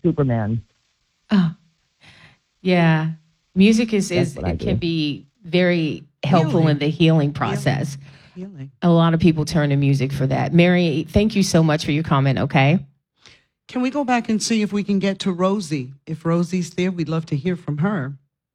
Superman. Oh, yeah. Music It can be very helpful Healing. in the healing process. Healing. A lot of people turn to music for that. Mary, thank you so much for your comment, okay? Can we go back and see if we can get to Rosie? If Rosie's there, we'd love to hear from her.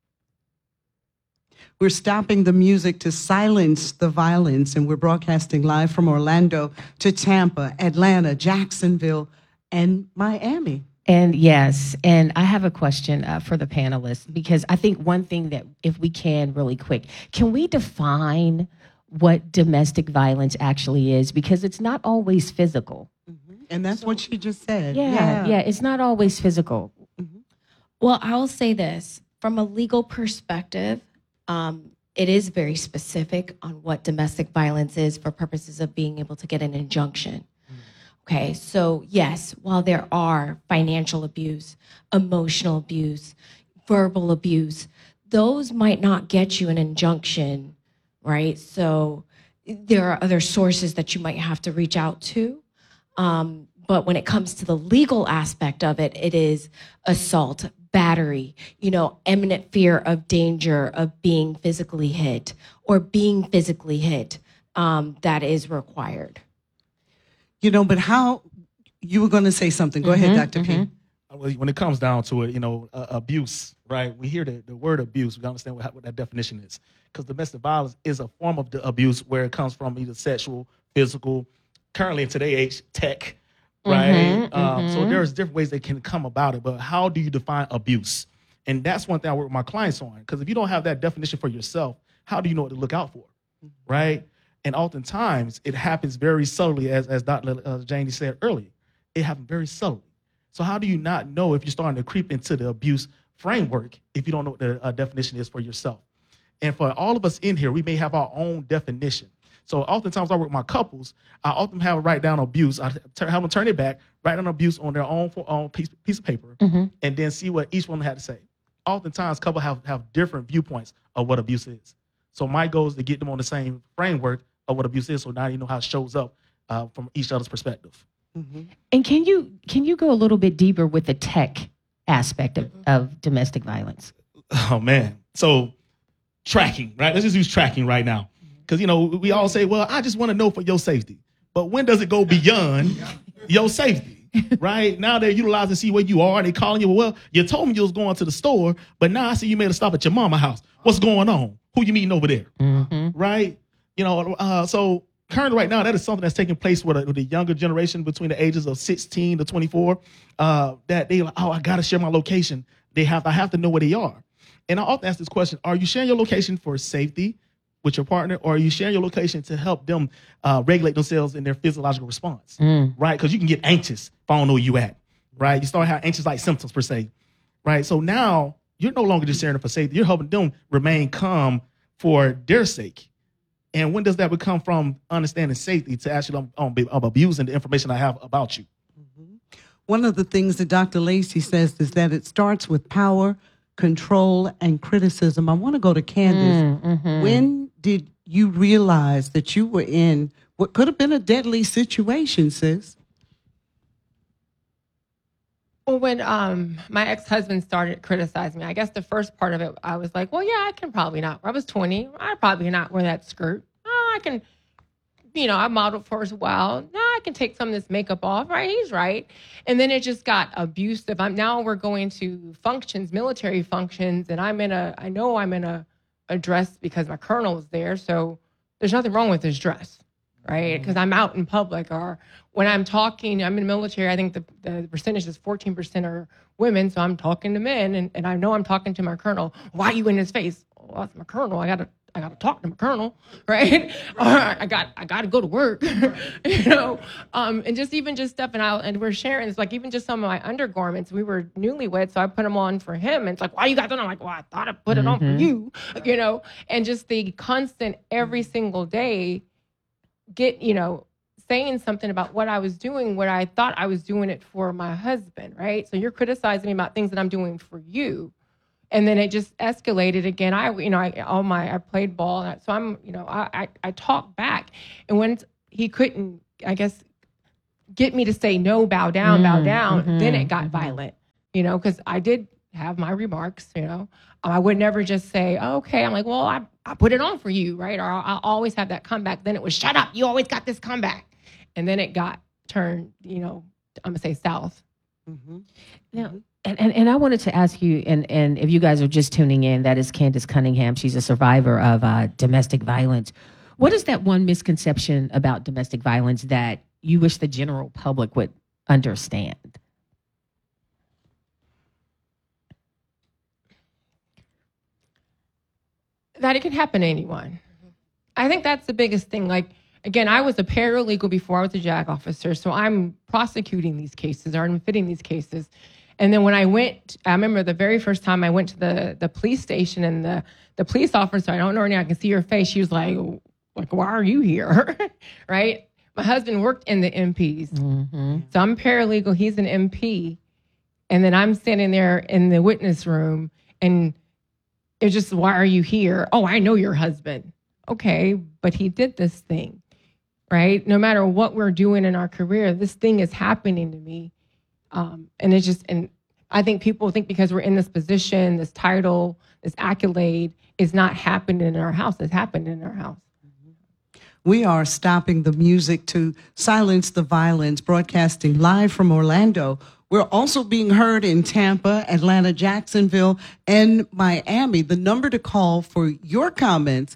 We're stopping the music to silence the violence, and we're broadcasting live from Orlando to Tampa, Atlanta, Jacksonville, and Miami. And yes, and I have a question for the panelists, because I think one thing that, if we can really quick, can we define what domestic violence actually is? Because it's not always physical. And that's what she just said. Yeah, it's not always physical. Well, I'll say this. From a legal perspective, it is very specific on what domestic violence is for purposes of being able to get an injunction. Okay, so yes, while there are financial abuse, emotional abuse, verbal abuse, those might not get you an injunction, right? So there are other sources that you might have to reach out to. But when it comes to the legal aspect of it, it is assault, battery, imminent fear of danger of being physically hit or being physically hit, that is required. But how, you were going to say something. Go ahead, Dr. P. When it comes down to it, abuse, right? We hear the word abuse. We understand what that definition is. Because domestic violence is a form of the abuse where it comes from either sexual, physical, currently in today's age, tech, right? So there's different ways they can come about it. But how do you define abuse? And that's one thing I work with my clients on. Because if you don't have that definition for yourself, how do you know what to look out for, right? And oftentimes, it happens very subtly, as Dr. Janie said earlier. It happens very subtly. So how do you not know if you're starting to creep into the abuse framework if you don't know what the definition is for yourself? And for all of us in here, we may have our own definition. So oftentimes, I work with my couples. I often have them write down abuse. I have them turn it back, write down abuse on their own piece of paper, and then see what each one had to say. Oftentimes, couples have different viewpoints of what abuse is. So my goal is to get them on the same framework of what abuse is, so now you know how it shows up from each other's perspective. And can you go a little bit deeper with the tech aspect of domestic violence? Oh, man. So tracking, right? Let's just use tracking right now. Because, we all say, well, I just want to know for your safety. But when does it go beyond your safety, right? Now they're utilizing to see where you are. They calling you, well, you told me you was going to the store, but now I see you made a stop at your mama's house. What's going on? Who you meeting over there, right? So currently right now, that is something that's taking place with the younger generation between the ages of 16 to 24, that they like, I got to share my location. I have to know where they are. And I often ask this question, are you sharing your location for safety with your partner, or are you sharing your location to help them regulate themselves in their physiological response, right? Because you can get anxious if I don't know where you at, right? You start having anxious-like symptoms per se, right? So now you're no longer just sharing it for safety. You're helping them remain calm for their sake. And when does that become from understanding safety to actually of abusing the information I have about you? One of the things that Dr. Lacey says is that it starts with power, control, and criticism. I want to go to Candace. When did you realize that you were in what could have been a deadly situation, sis? Well, when my ex-husband started criticizing me, I guess the first part of it, I was like, well, yeah, I can probably not. I was 20. I probably not wear that skirt. Oh, I can, I modeled for a while. No, I can take some of this makeup off. Right? He's right. And then it just got abusive. Now we're going to functions, military functions, and I know I'm in a dress because my colonel is there. So there's nothing wrong with this dress. Right? Because I'm out in public, or when I'm talking, I'm in the military, I think the percentage is 14% are women, so I'm talking to men, and I know I'm talking to my colonel. Why are you in his face? Oh, that's my colonel. I gotta talk to my colonel, right? Or I gotta go to work, and just stuff. And we're sharing. It's like even just some of my undergarments. We were newlyweds, so I put them on for him. And it's like, why you got them? I'm like, well, I thought I put it on for you, And just the constant every single day. Saying something about what I was doing, what I thought I was doing it for my husband, right? So you're criticizing me about things that I'm doing for you. And then it just escalated again. I played ball. So I talked back. And when he couldn't, I guess, get me to say no, bow down, then it got violent. because I did have my remarks, I would never just say, oh, okay. I'm like, well, I put it on for you, right? Or I'll always have that comeback. Then it was, shut up. You always got this comeback. And then it got turned, I'm going to say south. Mm-hmm. Now, and I wanted to ask you, and if you guys are just tuning in, that is Candace Cunningham. She's a survivor of domestic violence. What is that one misconception about domestic violence that you wish the general public would understand? That it can happen to anyone. I think that's the biggest thing. Like, again, I was a paralegal before I was a JAG officer, so I'm prosecuting these cases, or I'm fitting these cases. And then when I remember the very first time I went to the police station, and the police officer, I don't know her name, I can see her face, she was like, why are you here? Right? My husband worked in the MPs. Mm-hmm. So I'm paralegal, he's an MP. And then I'm standing there in the witness room, and it's just, why are you here? Oh, I know your husband. Okay, but he did this thing, right? No matter what we're doing in our career, this thing is happening to me. And I think people think because we're in this position, this title, this accolade is not happening in our house. It's happened in our house. We are stopping the music to silence the violence, broadcasting live from Orlando. We're also being heard in Tampa, Atlanta, Jacksonville, and Miami. The number to call for your comments,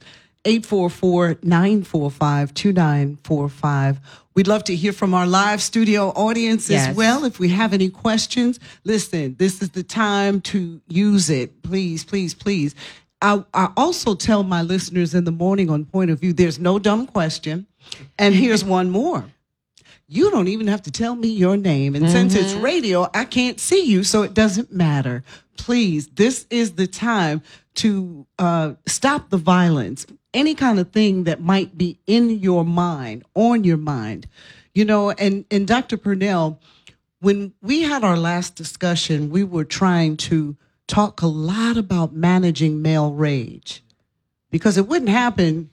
844-945-2945. We'd love to hear from our live studio audience as well. If we have any questions, listen, this is the time to use it. Please, please, please. I also tell my listeners in the morning on Point of View, there's no dumb question. And here's one more. You don't even have to tell me your name. And since it's radio, I can't see you, so it doesn't matter. Please, this is the time to stop the violence. Any kind of thing that might be in your mind, on your mind. And Dr. Purnell, when we had our last discussion, we were trying to talk a lot about managing male rage. Because it wouldn't happen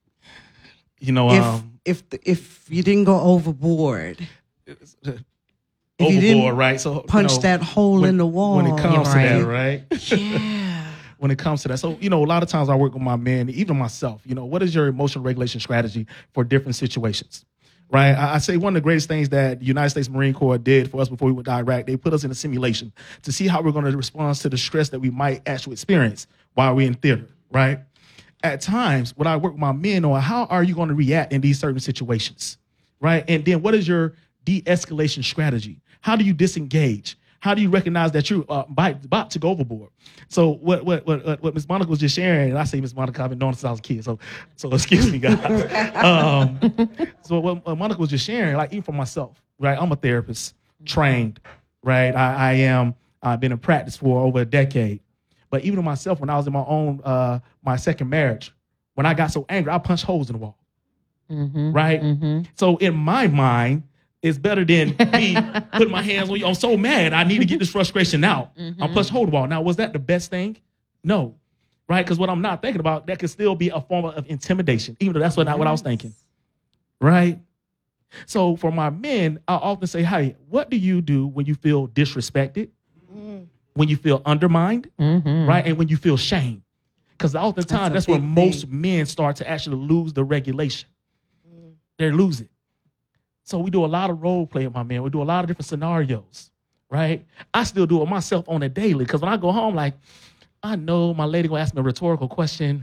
if you didn't go overboard. Right? So punch that hole in the wall. When it comes to that, right? Yeah. When it comes to that. So, a lot of times I work with my men, even myself, what is your emotional regulation strategy for different situations? Right? I say one of the greatest things that the United States Marine Corps did for us before we went to Iraq, they put us in a simulation to see how we're going to respond to the stress that we might actually experience while we're in theater, right? At times, when I work with my men on how are you going to react in these certain situations, right? And then what is your de-escalation strategy? How do you disengage? How do you recognize that you're about to go overboard? So what Ms. Monica was just sharing, and I say Ms. Monica, I've been knowing since I was a kid, so excuse me, guys. So what Monica was just sharing, like even for myself, right? I'm a therapist, trained, right? I've been in practice for over a decade. But even myself, when I was in my own, my second marriage, when I got so angry, I punched holes in the wall, right? Mm-hmm. So in my mind, it's better than me putting my hands on you. I'm so mad. I need to get this frustration out. I punched hole in the wall. Now, was that the best thing? No, right? Because what I'm not thinking about, that could still be a form of intimidation, even though that's not what I was thinking, right? So for my men, I often say, hey, what do you do when you feel disrespected? When you feel undermined, right? And when you feel shame. Because oftentimes that's where most men start to actually lose the regulation. They lose it. So we do a lot of role play with my men. We do a lot of different scenarios, right? I still do it myself on a daily. Because when I go home, like, I know my lady going to ask me a rhetorical question,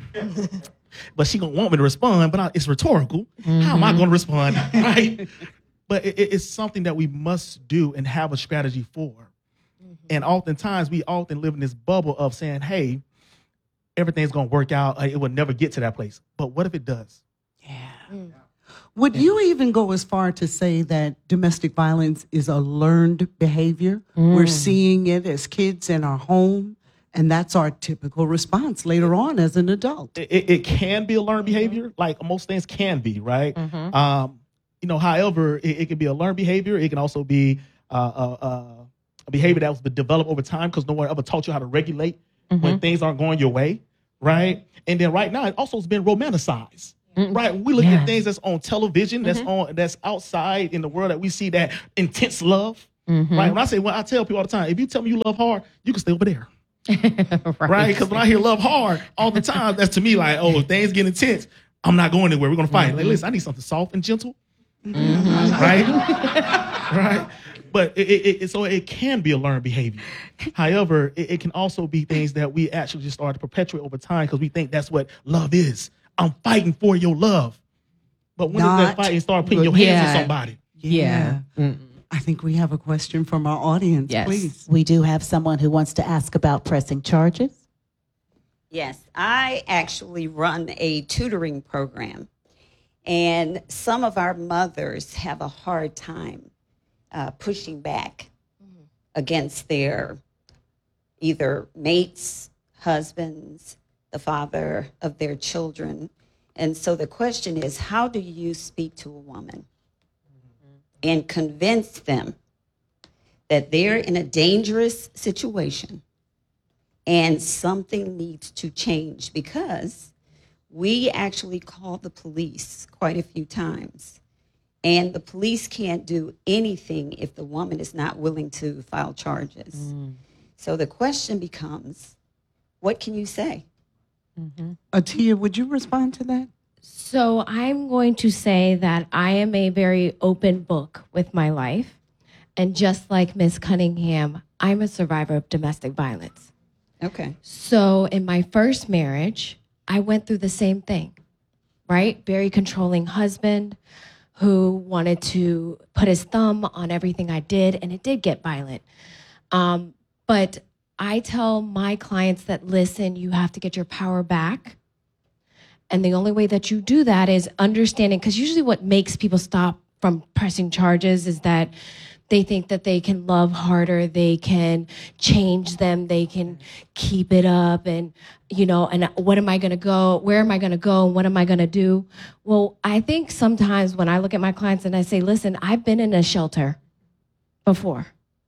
but she going to want me to respond, but it's rhetorical. How am I going to respond, right? But it's something that we must do and have a strategy for. And oftentimes, we often live in this bubble of saying, hey, everything's going to work out. It will never get to that place. But what if it does? Yeah. Would you even go as far to say that domestic violence is a learned behavior? We're seeing it as kids in our home, and that's our typical response later on as an adult. It can be a learned behavior, like most things can be, right? However, it can be a learned behavior. It can also be a behavior that was developed over time because no one ever taught you how to regulate when things aren't going your way, right? And then right now, it also has been romanticized. Right, we look at things that's on television, that's outside in the world, that we see that intense love, Right? When I tell people all the time, if you tell me you love hard, you can stay over there. Right? Because when I hear love hard all the time, that's to me like, oh, if things get intense, I'm not going anywhere. We're going to fight. Like, listen, I need something soft and gentle. Right? Right? But so it can be a learned behavior. However, it can also be things that we actually just start to perpetuate over time because we think that's what love is. I'm fighting for your love. But when does that fighting start putting your hands on somebody? Yeah. I think we have a question from our audience, Yes. please. We do have someone who wants to ask about pressing charges. Yes, I actually run a tutoring program, and some of our mothers have a hard time pushing back against their either mates, husbands, the father of their children. And so the question is, how do you speak to a woman and convince them that they're in a dangerous situation and something needs to change? Because we actually called the police quite a few times, and the police can't do anything if the woman is not willing to file charges. So the question becomes, what can you say? Atia, would you respond to that? So I'm going to say that I am a very open book with my life. And just like Ms. Cunningham, I'm a survivor of domestic violence. Okay. So in my first marriage, I went through the same thing, right? Very controlling husband who wanted to put his thumb on everything I did, and it did get violent. But I tell my clients that, listen, you have to get your power back. And the only way that you do that is understanding, because usually what makes people stop from pressing charges is that they think that they can love harder, they can change them, they can keep it up, and, you know, and what am I going to go, where am I going to go, and what am I going to do? Well, I think sometimes when I look at my clients and I say, listen, I've been in a shelter before.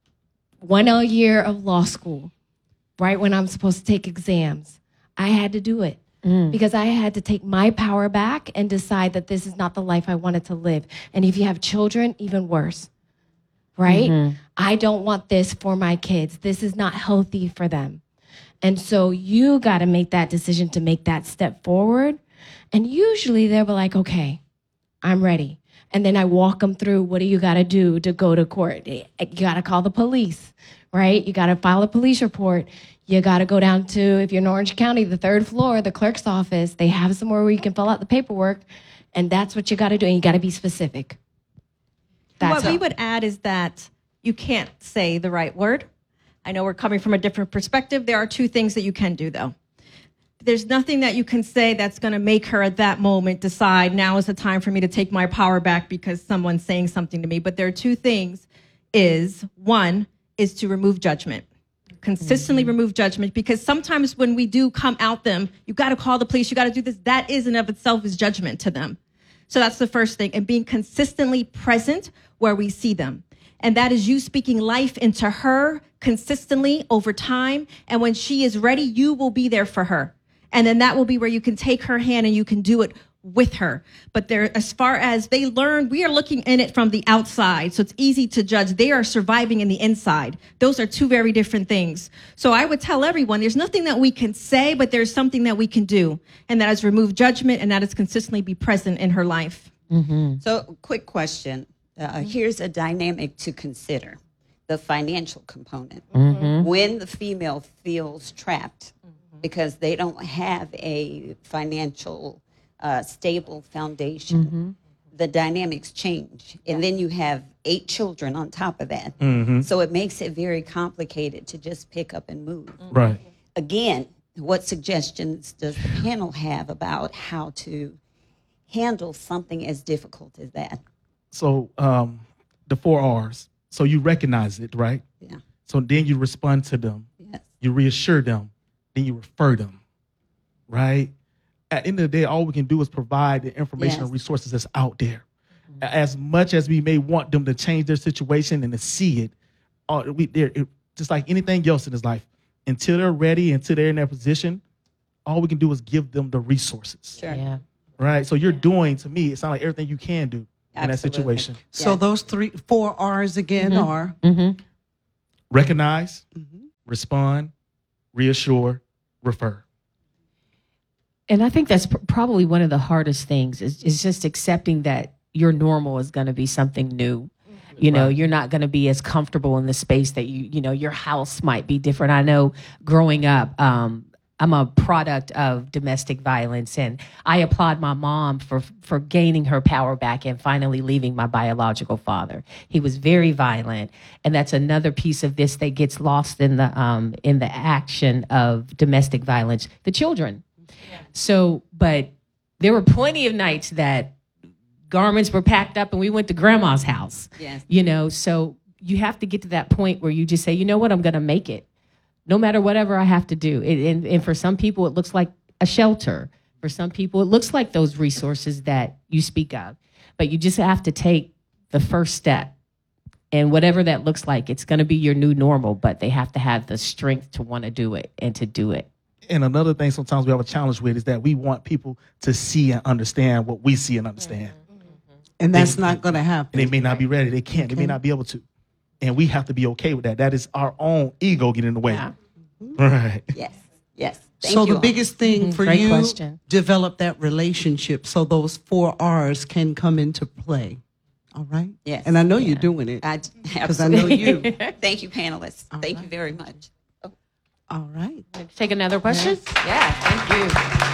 1 year of law school, right when I'm supposed to take exams. I had to do it. Because I had to take my power back and decide that this is not the life I wanted to live. And if you have children, even worse, right? I don't want this for my kids. This is not healthy for them. And so you got to make that decision to make that step forward. And usually they'll be like, okay, I'm ready. And then I walk them through, what do you got to do to go to court? You got to call the police, right? You got to file a police report. You got to go down to, if you're in Orange County, the 3rd floor, the clerk's office. They have somewhere where you can fill out the paperwork. And that's what you got to do. And you got to be specific. That's What we would add is that you can't say the right word. I know we're coming from a different perspective. There are 2 things that you can do, though. There's nothing that you can say that's going to make her at that moment decide, now is the time for me to take my power back because someone's saying something to me. But there are 2 things. One is to remove judgment. Consistently remove judgment, because sometimes when we do come out them, you got to call the police, you got to do this. That is in of itself is judgment to them. So that's the first thing. And being consistently present where we see them. And that is you speaking life into her consistently over time. And when she is ready, you will be there for her. And then that will be where you can take her hand and you can do it with her. But there, as far as they learn, we are looking in it from the outside. So it's easy to judge. They are surviving in the inside. Those are 2 very different things. So I would tell everyone, there's nothing that we can say, but there's something that we can do. And that is remove judgment, and that is consistently be present in her life. So, quick question. Here's a dynamic to consider, the financial component. When the female feels trapped because they don't have a financial stable foundation, the dynamics change. And then you have 8 children on top of that. So it makes it very complicated to just pick up and move. Right. Again, what suggestions does the panel have about how to handle something as difficult as that? So the 4 R's. So you recognize it, right? Yeah. So then you respond to them. Yes. You reassure them. Then you refer them, right? At the end of the day, all we can do is provide the information and resources that's out there. As much as we may want them to change their situation and to see it, just like anything else in this life, until they're ready, until they're in that position, all we can do is give them the resources. Sure. Yeah. Right? So you're doing, to me, it sounds like everything you can do. in that Absolutely. situation. So Yeah. those 4 R's again are Recognize, respond, reassure, refer. And I think that's probably one of the hardest things is just accepting that your normal is going to be something new. You know, you're not going to be as comfortable in the space that you know, your house might be different. I know growing up, I'm a product of domestic violence, and I applaud my mom for gaining her power back and finally leaving my biological father. He was very violent, and that's another piece of this that gets lost in the action of domestic violence. The children. So, but there were plenty of nights that garments were packed up and we went to grandma's house. Yes. You know, so you have to get to that point where you just say, you know what, I'm going to make it. No matter whatever I have to do. And for some people, it looks like a shelter. For some people, it looks like those resources that you speak of. But you just have to take the first step. And whatever that looks like, it's going to be your new normal, but they have to have the strength to want to do it and to do it. And another thing sometimes we have a challenge with is that we want people to see and understand what we see and understand. and that's not going to happen. And they may not be ready. They can't. They may not be able to. And we have to be okay with that. That is our own ego getting in the way. Yeah. Right. Yes. Yes. Thank So you the all. biggest thing for Great you, question. develop that relationship so those 4 R's can come into play. All right? Yes. And I know you're doing it because I know you. Thank you, panelists. Thank you very much. All right. Take another question? Yeah, thank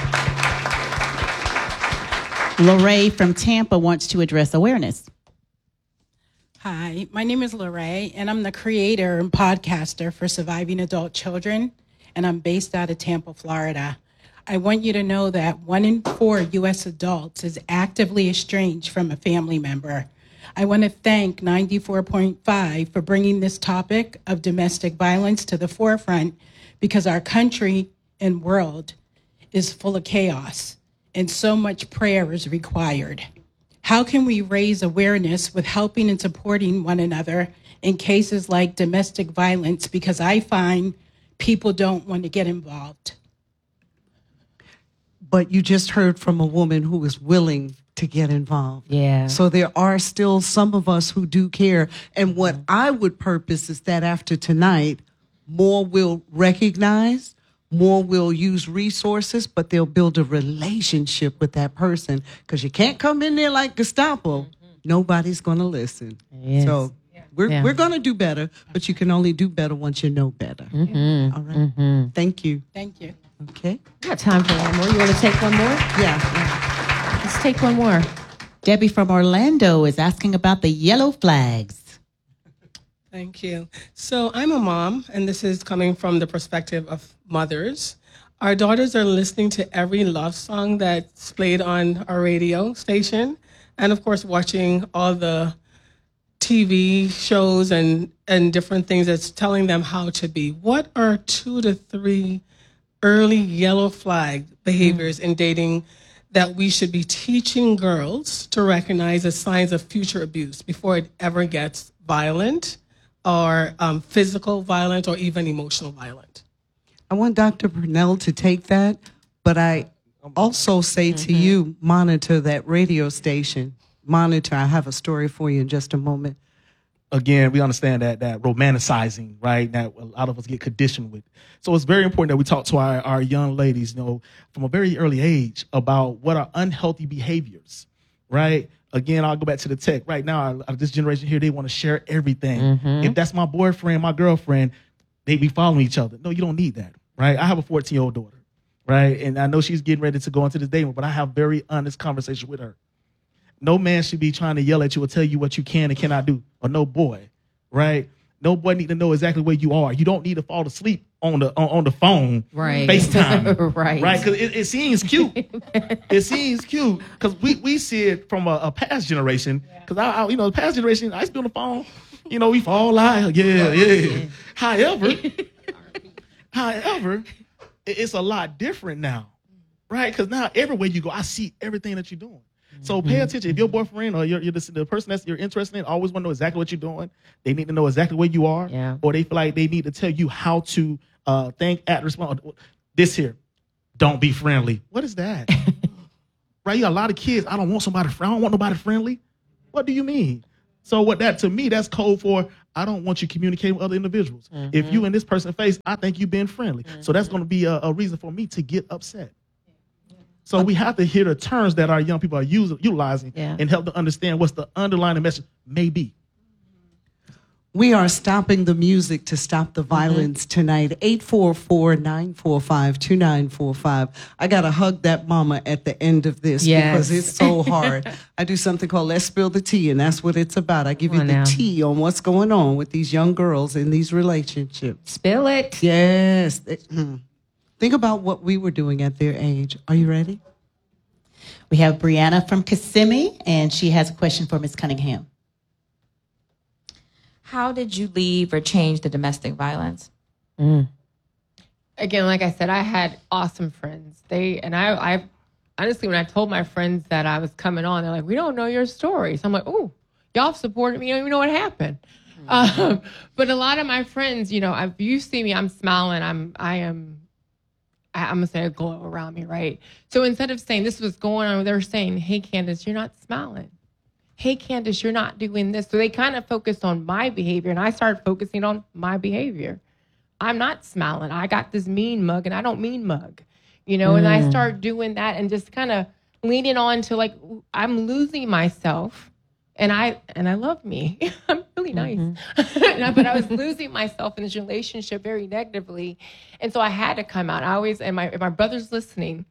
you. Lorraine from Tampa wants to address awareness. Hi, my name is Lorraine, and I'm the creator and podcaster for Surviving Adult Children, and I'm based out of Tampa, Florida. I want you to know that 1 in 4 U.S. adults is actively estranged from a family member. I want to thank 94.5 for bringing this topic of domestic violence to the forefront because our country and world is full of chaos, and so much prayer is required. How can we raise awareness with helping and supporting one another in cases like domestic violence? Because I find people don't want to get involved. But you just heard from a woman who is willing to get involved. Yeah. So there are still some of us who do care. And what I would purpose is that after tonight, more will recognize, more will use resources, but they'll build a relationship with that person because you can't come in there like Gestapo. Nobody's going to listen. Yes. So we're going to do better, but you can only do better once you know better. All right. Thank you. Thank you. Okay. We got time for one more. You want to take one more? Yeah. Let's take one more. Debbie from Orlando is asking about the yellow flags. Thank you. So I'm a mom, and this is coming from the perspective of mothers. Our daughters are listening to every love song that's played on our radio station, and of course watching all the TV shows and different things that's telling them how to be. What are 2 to 3 early yellow flag behaviors in dating that we should be teaching girls to recognize as signs of future abuse before it ever gets violent or physical violent or even emotional violent? I want Dr. Purnell to take that, but I also say to you, monitor that radio station. Monitor. I have a story for you in just a moment. Again, we understand that romanticizing, right, that a lot of us get conditioned with. So it's very important that we talk to our young ladies, you know, from a very early age about what are unhealthy behaviors, right? Again, I'll go back to the tech. Right now, this generation here, they want to share everything. If that's my boyfriend, my girlfriend, they be following each other. No, you don't need that, right? I have a 14-year-old daughter, right? And I know she's getting ready to go into this dating room, but I have very honest conversation with her. No man should be trying to yell at you or tell you what you can and cannot do, or no boy, right? No boy need to know exactly where you are. You don't need to fall asleep on the phone, Right. FaceTime, Right. right? Because it seems cute. It seems cute because we see it from a past generation. Because I the past generation, I used to be on the phone. You know, we fall out. Yeah. However, it's a lot different now, right? Because now everywhere you go, I see everything that you're doing. So pay attention. If your boyfriend or you're the person that you're interested in always want to know exactly what you're doing, they need to know exactly where you are, Yeah. or they feel like they need to tell you how to think, act, respond. This here, don't be friendly. What is that? Right? You got a lot of kids. I don't want nobody friendly. What do you mean? So what that to me, that's code for I don't want you communicating with other individuals. If you and this person face, I think you being friendly. So that's going to be a reason for me to get upset. So we have to hear the terms that our young people are utilizing and help them understand what's the underlying message may be. We are stopping the music to stop the violence tonight. 844-945-2945. I got to hug that mama at the end of this because it's so hard. I do something called Let's Spill the Tea, and that's what it's about. I give you the tea on what's going on with these young girls in these relationships. Spill it. Yes. Think about what we were doing at their age. Are you ready? We have Brianna from Kissimmee, and she has a question for Ms. Cunningham. How did you leave or change the domestic violence? Again, like I said, I had awesome friends. I honestly, when I told my friends that I was coming on, they're like, "We don't know your story." So I'm like, "Oh, y'all supported me. You don't even know what happened." But a lot of my friends, if you see me, I'm smiling. I'm gonna say a glow around me, right? So instead of saying this was going on, they're saying, "Hey, Candace, you're not smiling. Hey, Candace, you're not doing this." So they kind of focused on my behavior, and I started focusing on my behavior. I'm not smiling. I got this mean mug, and I don't mean mug, and I started doing that and just kind of leaning on to like, I'm losing myself, and I love me. I'm really nice. But I was losing myself in this relationship very negatively, and so I had to come out. I always, and my brother's listening.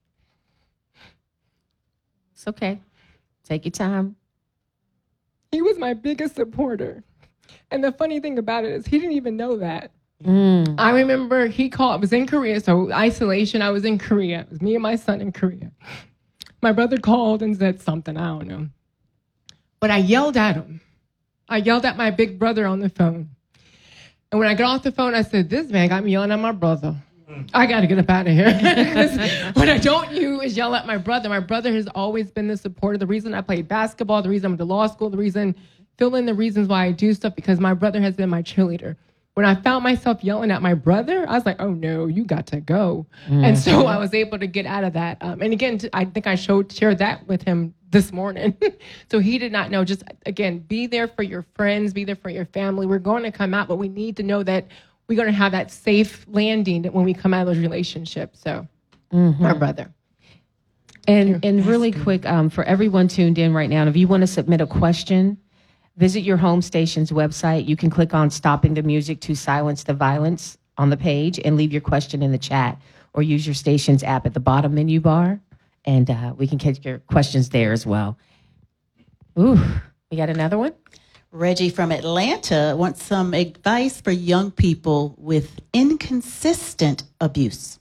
It's okay. Take your time. He was my biggest supporter. And the funny thing about it is he didn't even know that. I remember he called, I was in Korea, so isolation, I was in Korea. It was me and my son in Korea. My brother called and said something, I don't know. But I yelled at him. I yelled at my big brother on the phone. And when I got off the phone, I said, this man got me yelling at my brother. I got to get up out of here. Because what I don't do is yell at my brother. My brother has always been the supporter. The reason I played basketball, the reason I went to law school, fill in the reasons why I do stuff, because my brother has been my cheerleader. When I found myself yelling at my brother, I was like, oh no, you got to go. And so I was able to get out of that. And again, I think I shared that with him this morning. So he did not know. Just, again, be there for your friends, be there for your family. We're going to come out, but we need to know that we're going to have that safe landing when we come out of those relationships. So, my brother. And really quick, for everyone tuned in right now, and if you want to submit a question, visit your home station's website. You can click on Stopping the Music to Silence the Violence on the page and leave your question in the chat, or use your station's app at the bottom menu bar, and we can catch your questions there as well. Ooh, we got another one? Reggie from Atlanta wants some advice for young people with inconsistent abuse.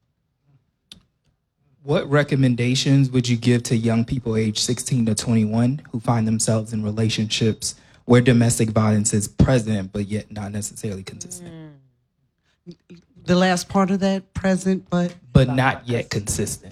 What recommendations would you give to young people aged 16 to 21 who find themselves in relationships where domestic violence is present but yet not necessarily consistent? The last part of that, present but not yet consistent.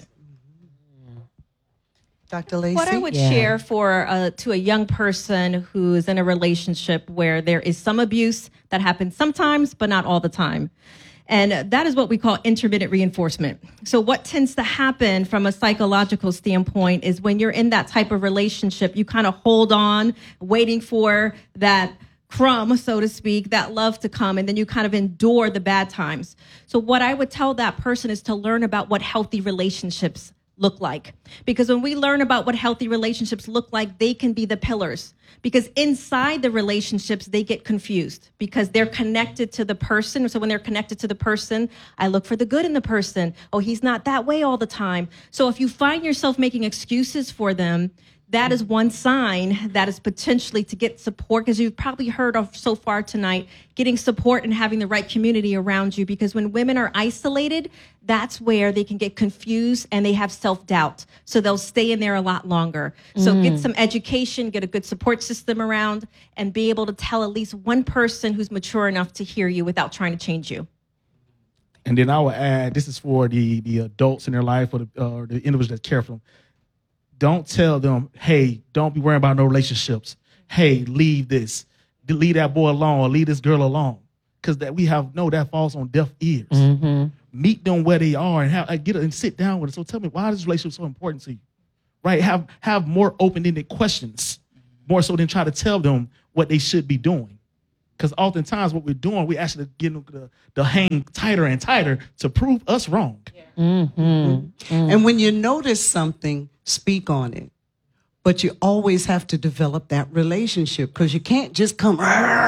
Dr. Lacey? What I would share to a young person who's in a relationship where there is some abuse that happens sometimes, but not all the time. And that is what we call intermittent reinforcement. So what tends to happen from a psychological standpoint is when you're in that type of relationship, you kind of hold on, waiting for that crumb, so to speak, that love to come, and then you kind of endure the bad times. So what I would tell that person is to learn about what healthy relationships look like. Because when we learn about what healthy relationships look like, they can be the pillars. Because inside the relationships, they get confused because they're connected to the person. So when they're connected to the person, I look for the good in the person. Oh, he's not that way all the time. So if you find yourself making excuses for them, that is one sign that is potentially to get support, because you've probably heard of so far tonight, getting support and having the right community around you. Because when women are isolated, that's where they can get confused and they have self-doubt. So they'll stay in there a lot longer. So get some education, get a good support system around, and be able to tell at least one person who's mature enough to hear you without trying to change you. And then I would add, this is for the adults in their life or the individuals that care for them. Don't tell them, hey, don't be worrying about no relationships. Hey, leave this. Leave that boy alone or leave this girl alone. Because that falls on deaf ears. Meet them where they are and get and sit down with them. So tell me, why is this relationship so important to you? Right? Have more open-ended questions more so than try to tell them what they should be doing. Because oftentimes what we're doing, we actually getting the hang tighter and tighter to prove us wrong. And when you notice something, speak on it. But you always have to develop that relationship because you can't just come.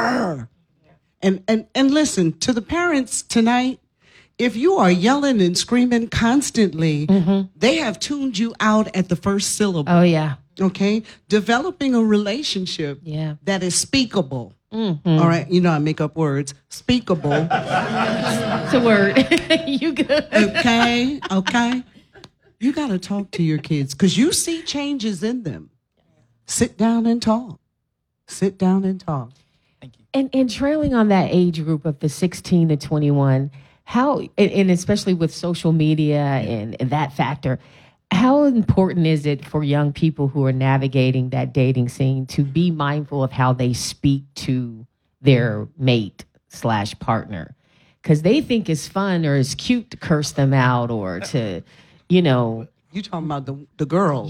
And listen, to the parents tonight, if you are yelling and screaming constantly, they have tuned you out at the first syllable. Oh, yeah. Okay? Developing a relationship that is speakable. All right, you know I make up words. Speakable. It's a word. You good? Okay. You got to talk to your kids because you see changes in them. Sit down and talk. Sit down and talk. And trailing on that age group of the 16 to 21, how, and especially with social media and that factor, how important is it for young people who are navigating that dating scene to be mindful of how they speak to their mate / partner? Because they think it's fun or it's cute to curse them out or to, you know. You talking about the girls?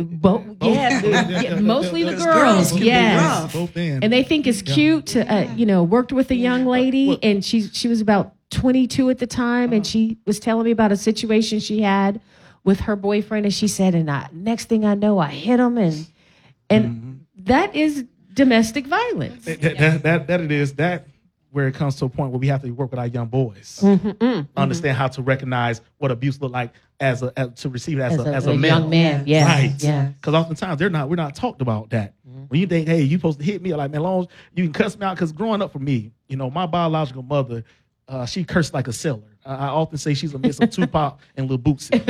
Mostly the girls. Yes, and they think it's cute to, worked with a young lady, and she was about 22 at the time, and she was telling me about a situation she had with her boyfriend, and she said, and next thing I know, I hit him, and that is domestic violence. That it is that. Where it comes to a point where we have to work with our young boys, understand how to recognize what abuse look like as to receive it as a young man. Yeah, right. Yeah, because oftentimes we're not talked about that. When you think, hey, you supposed to hit me, like, man, long as you can cuss me out. Because growing up for me, my biological mother, she cursed like a sailor. I often say she's a mix of Tupac and Lil Bootsy.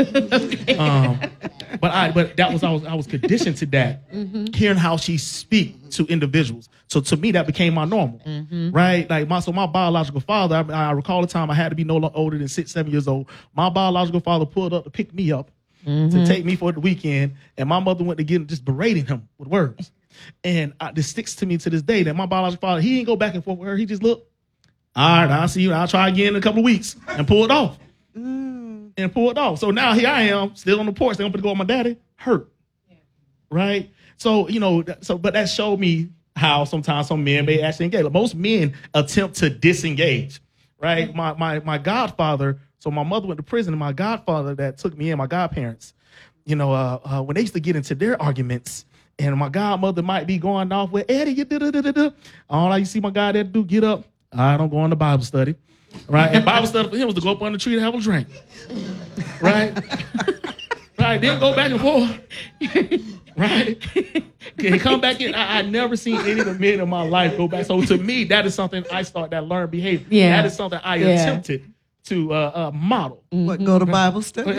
But that was I was conditioned to that, hearing how she speak to individuals. So to me, that became my normal, right? Like my biological father, I recall the time I had to be no older than 6-7 years old. My biological father pulled up to pick me up to take me for the weekend, and my mother went to get him, just berating him with words. And this sticks to me to this day that my biological father, he didn't go back and forth with her. He just looked. All right, I'll see you. I'll try again in a couple of weeks and pull it off. And pull it off. So now here I am, still on the porch. They're going to go with my daddy, hurt. Right? So, but that showed me how sometimes some men may actually engage. Most men attempt to disengage. Right? My godfather, so my mother went to prison, and my godfather that took me in, my godparents, when they used to get into their arguments, and my godmother might be going off with, Eddie, you da-da-da-da-da. All I see my goddad do, get up. I don't go on to Bible study, right? And Bible study for him was to go up on the tree to have a drink, right? Right, then go back and forth, right? He come back in. I never seen any of the men in my life go back. So to me, that is something I learned behavior. Yeah. That is something I attempted to model. What, go to Bible study?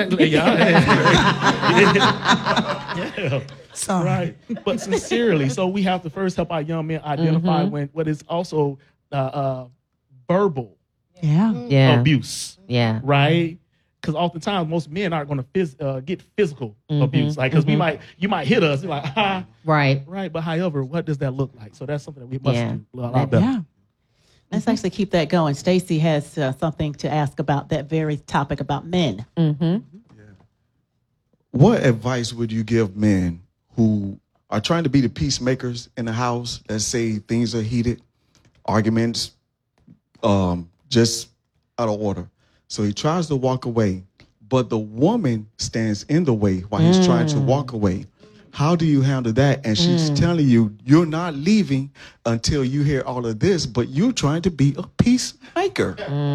Yeah. Sorry. Right. But sincerely, so we have to first help our young men identify what is also verbal abuse. Yeah. Right? Because oftentimes most men aren't going to get physical abuse. Like, because you might hit us. You're like, ha. Right. Right. But however, what does that look like? So that's something that we must do a lot better. Yeah. Let's actually keep that going. Stacy has something to ask about that very topic about men. What advice would you give men who are trying to be the peacemakers in the house? Let's say things are heated, arguments just out of order. So he tries to walk away, but the woman stands in the way while he's trying to walk away. How do you handle that? And she's telling you, you're not leaving until you hear all of this, but you're trying to be a peacemaker.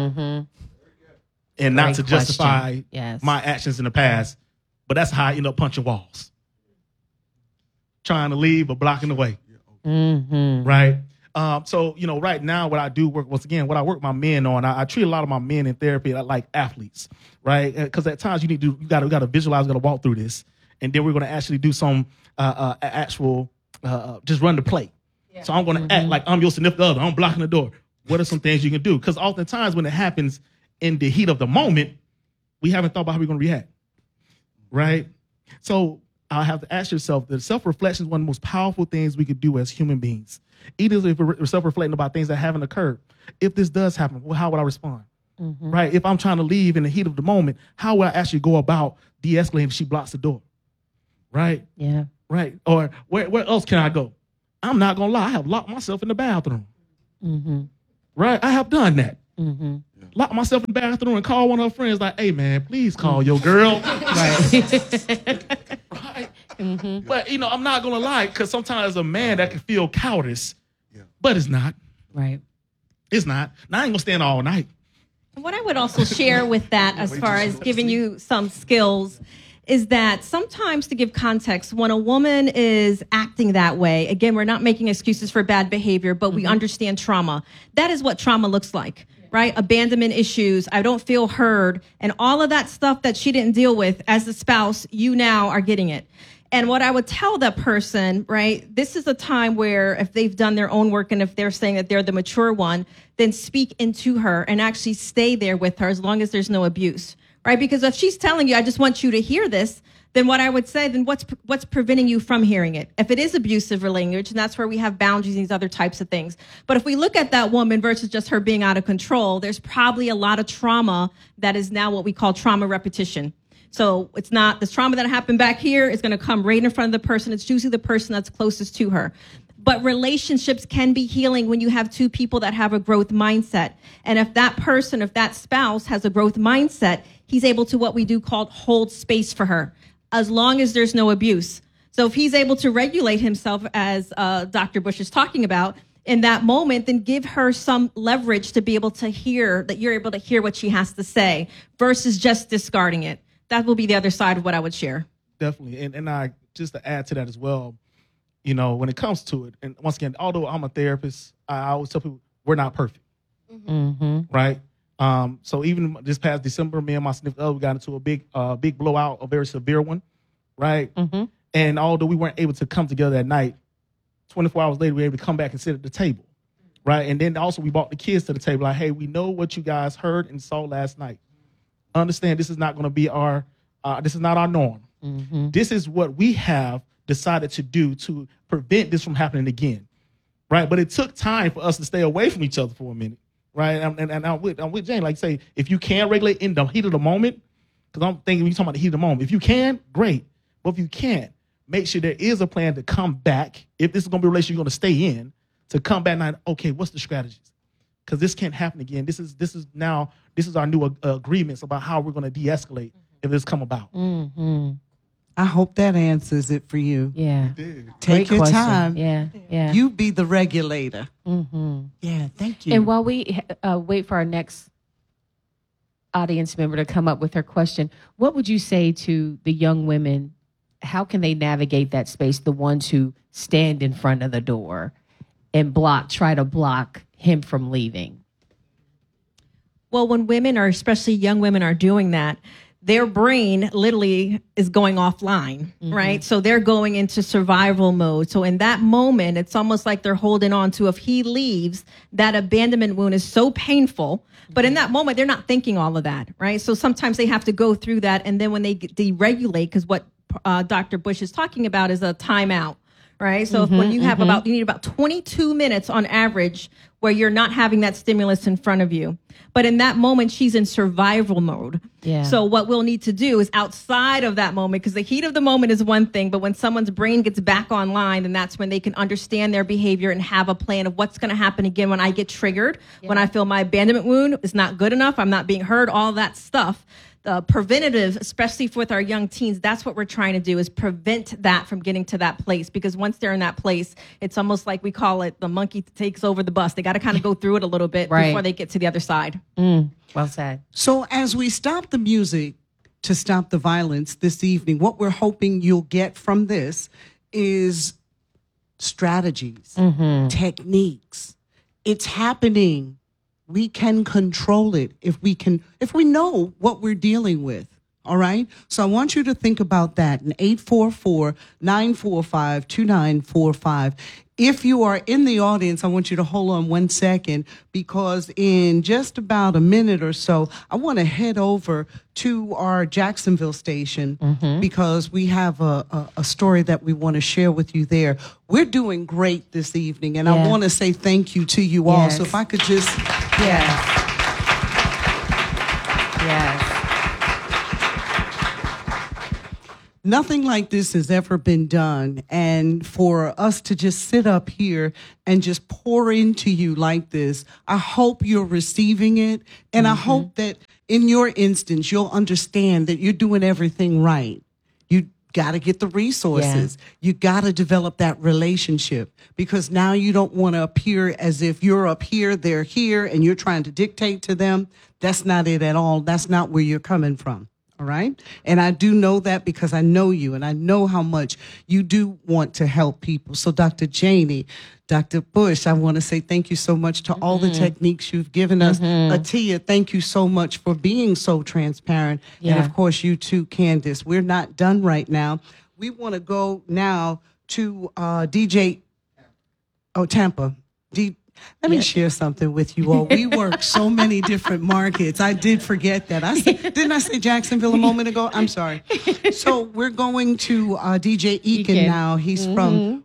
And not to justify my actions in the past, but that's how I end up punching walls. Trying to leave, but blocking the way. Right? So, right now, what I do work, once again, what I work my men on, I treat a lot of my men in therapy like athletes, right? Because at times you got to visualize, got to walk through this. And then we're going to actually do some actual, just run the play. Yeah. So I'm going to act like I'm your significant other. I'm blocking the door. What are some things you can do? Because oftentimes when it happens in the heat of the moment, we haven't thought about how we're going to react, right? So I have to ask yourself that self-reflection is one of the most powerful things we could do as human beings. Even if we're self-reflecting about things that haven't occurred. If this does happen, well, how would I respond? Right? If I'm trying to leave in the heat of the moment, how would I actually go about de-escalating if she blocks the door? Right? Yeah. Right. Or where else can I go? I'm not gonna lie, I have locked myself in the bathroom. Mm-hmm. Right? I have done that. Mm-hmm. Locked myself in the bathroom and called one of her friends like, hey man, please call your girl. Right? Mm-hmm. But I'm not gonna lie, because sometimes as a man that can feel cowardice, but it's not. Right. It's not. Now I ain't gonna stand all night. What I would also share with that, as far as giving you some skills, is that sometimes, to give context, when a woman is acting that way, again, we're not making excuses for bad behavior, but we understand trauma. That is what trauma looks like, right? Abandonment issues, I don't feel heard, and all of that stuff that she didn't deal with as a spouse, you now are getting it. And what I would tell that person, right, this is a time where if they've done their own work and if they're saying that they're the mature one, then speak into her and actually stay there with her as long as there's no abuse, right? Because if she's telling you, I just want you to hear this, then what I would say, then what's preventing you from hearing it? If it is abusive language, and that's where we have boundaries and these other types of things. But if we look at that woman versus just her being out of control, there's probably a lot of trauma that is now what we call trauma repetition. So it's not this trauma that happened back here is going to come right in front of the person. It's usually the person that's closest to her. But relationships can be healing when you have two people that have a growth mindset. And if that person, if that spouse has a growth mindset, he's able to what we do called hold space for her, as long as there's no abuse. So if he's able to regulate himself, as Dr. Bush is talking about, in that moment, then give her some leverage to be able to hear, that you're able to hear what she has to say versus just discarding it. That will be the other side of what I would share. Definitely. And I just to add to that as well, when it comes to it, and once again, although I'm a therapist, I always tell people we're not perfect. Mm-hmm. Right? So even this past December, me and my significant other, we got into a big blowout, a very severe one, right? Mm-hmm. And although we weren't able to come together that night, 24 hours later, we were able to come back and sit at the table, right? And then also we brought the kids to the table, like, hey, we know what you guys heard and saw last night. Understand this is not going to be this is not our norm. Mm-hmm. This is what we have decided to do to prevent this from happening again, right? But it took time for us to stay away from each other for a minute, right? And I'm with Jane, like say, if you can regulate in the heat of the moment, because I'm thinking when you're talking about the heat of the moment, if you can, great. But if you can't, make sure there is a plan to come back. If this is going to be a relationship you're going to stay in, to come back and, okay, what's the strategies? Because this can't happen again. This is our new agreements about how we're going to de-escalate if this come about. Mm-hmm. I hope that answers it for you. Yeah. Take Great your question. time. Yeah. You be the regulator. Mm-hmm. Yeah, thank you. And while we wait for our next audience member to come up with her question, what would you say to the young women? How can they navigate that space, the ones who stand in front of the door and try to block him from leaving? Well, when women are, especially young women, are doing that, their brain literally is going offline, right? So they're going into survival mode. So in that moment, it's almost like they're holding on to, if he leaves, that abandonment wound is so painful. But in that moment, they're not thinking all of that, right? So sometimes they have to go through that. And then when they deregulate, because what Dr. Bush is talking about is a timeout, right? So when you have you need about 22 minutes on average where you're not having that stimulus in front of you. But in that moment, she's in survival mode. Yeah. So what we'll need to do is outside of that moment, because the heat of the moment is one thing, but when someone's brain gets back online, then that's when they can understand their behavior and have a plan of what's going to happen again when I get triggered, when I feel my abandonment wound is not good enough, I'm not being heard, all that stuff. The preventative, especially with our young teens, that's what we're trying to do, is prevent that from getting to that place. Because once they're in that place, it's almost like we call it the monkey takes over the bus. They got to kind of go through it a little bit before they get to the other side. Well said. So as we stop the music to stop the violence this evening, what we're hoping you'll get from this is strategies, techniques. It's happening. We can control it if we know what we're dealing with. All right. So I want you to think about that in 844-945-2945. If you are in the audience, I want you to hold on 1 second, because in just about a minute or so, I want to head over to our Jacksonville station because we have a story that we want to share with you there. We're doing great this evening, and I want to say thank you to you all. So if I could just... Yes. Nothing like this has ever been done. And for us to just sit up here and just pour into you like this, I hope you're receiving it. And I hope that in your instance, you'll understand that you're doing everything right. You got to get the resources. You got to develop that relationship, because now you don't want to appear as if you're up here, they're here, and you're trying to dictate to them. That's not it at all. That's not where you're coming from. All right. And I do know that because I know you and I know how much you do want to help people. So Dr. Janie, Dr. Bush, I want to say thank you so much to all the techniques you've given us. Atia, thank you so much for being so transparent. And of course, you too, Candace. We're not done right now. We want to go now to DJ Tampa. Let me share something with you all. We work so many different markets. I did forget that. Didn't I say Jacksonville a moment ago? I'm sorry. So we're going to DJ Eakin now. He's from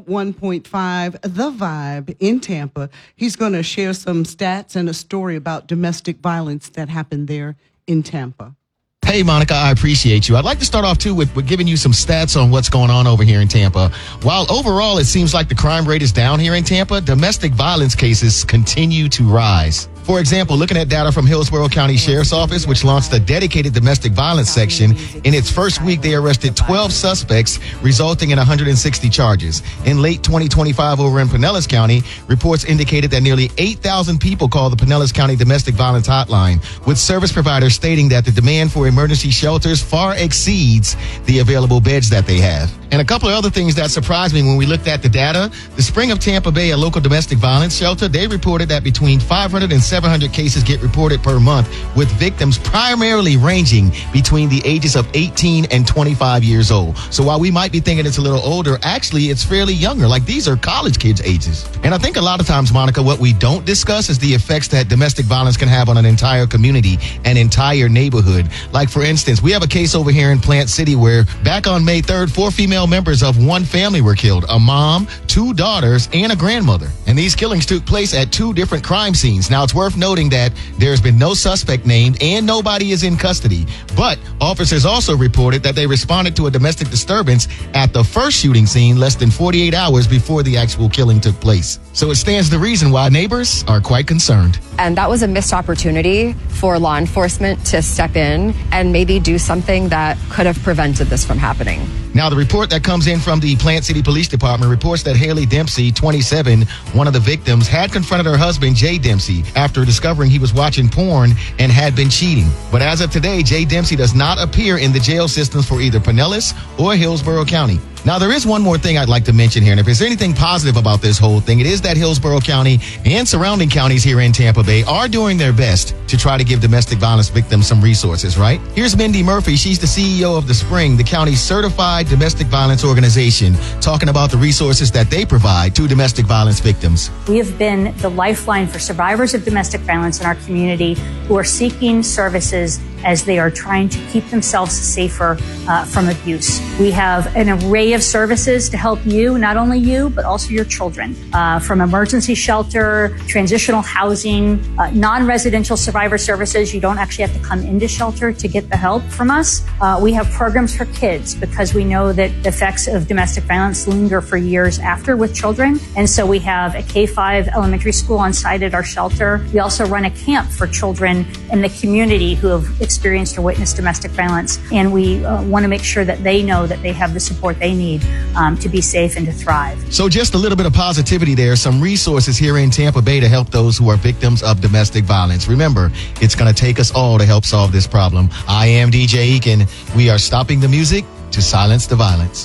101.5 The Vibe in Tampa. He's going to share some stats and a story about domestic violence that happened there in Tampa. Hey, Monica, I appreciate you. I'd like to start off, too, with giving you some stats on what's going on over here in Tampa. While overall it seems like the crime rate is down here in Tampa, domestic violence cases continue to rise. For example, looking at data from Hillsborough County Sheriff's Office, which launched a dedicated domestic violence section, in its first week, they arrested 12 suspects, resulting in 160 charges. In late 2025 over in Pinellas County, reports indicated that nearly 8,000 people called the Pinellas County Domestic Violence Hotline, with service providers stating that the demand for emergency shelters far exceeds the available beds that they have. And a couple of other things that surprised me when we looked at the data, the Spring of Tampa Bay, a local domestic violence shelter, they reported that between 500 and 700 cases get reported per month, with victims primarily ranging between the ages of 18 and 25 years old. So while we might be thinking it's a little older, actually it's fairly younger. Like, these are college kids' ages. And I think a lot of times, Monica, what we don't discuss is the effects that domestic violence can have on an entire community, an entire neighborhood. Like, for instance, we have a case over here in Plant City where back on May 3rd, 4 female members of one family were killed: a mom, 2 daughters, and a grandmother. And these killings took place at 2 different crime scenes. Now, it's worth noting that there's been no suspect named and nobody is in custody. But officers also reported that they responded to a domestic disturbance at the first shooting scene less than 48 hours before the actual killing took place. So it stands to reason why neighbors are quite concerned. And that was a missed opportunity for law enforcement to step in and maybe do something that could have prevented this from happening. Now, the report that comes in from the Plant City Police Department reports that Haley Dempsey, 27, one of the victims, had confronted her husband, Jay Dempsey, after discovering he was watching porn and had been cheating. But as of today, Jay Dempsey does not appear in the jail systems for either Pinellas or Hillsborough County. Now, there is one more thing I'd like to mention here, and if there's anything positive about this whole thing, it is that Hillsborough County and surrounding counties here in Tampa Bay are doing their best to try to give domestic violence victims some resources, right? Here's Mindy Murphy. She's the CEO of The Spring, the county's certified domestic violence organization, talking about the resources that they provide to domestic violence victims. We have been the lifeline for survivors of domestic violence in our community who are seeking services as they are trying to keep themselves safer from abuse. We have an array of services to help you, not only you, but also your children, from emergency shelter, transitional housing, non-residential survivor services. You don't actually have to come into shelter to get the help from us. We have programs for kids because we know that the effects of domestic violence linger for years after with children. And so we have a K-5 elementary school on site at our shelter. We also run a camp for children in the community who have experienced or witnessed domestic violence. And we want to make sure that they know that they have the support they need to be safe and to thrive. So just a little bit of positivity there, some resources here in Tampa Bay to help those who are victims of domestic violence. Remember, it's going to take us all to help solve this problem. I am DJ Eakin. We are stopping the music to silence the violence.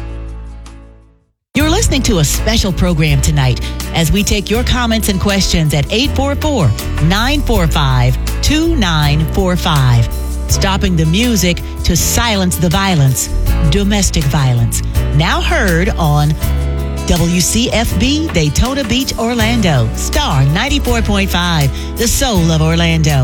You're listening to a special program tonight as we take your comments and questions at 844-945-2945. Stopping the music to silence the violence, domestic violence. Now heard on WCFB Daytona Beach, Orlando, Star 94.5, the soul of Orlando.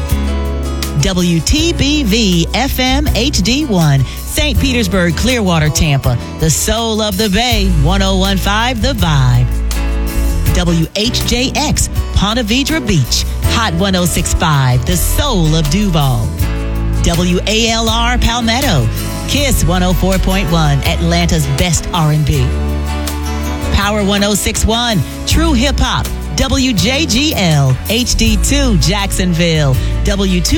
WTBV FM HD1, St. Petersburg, Clearwater, Tampa, the soul of the Bay, 101.5 The Vibe. WHJX, Ponte Vedra Beach, Hot 106.5, the soul of Duval. WALR Palmetto, Kiss 104.1, Atlanta's best R&B. Power 106.1, True Hip Hop. WJGL HD2, Jacksonville. W2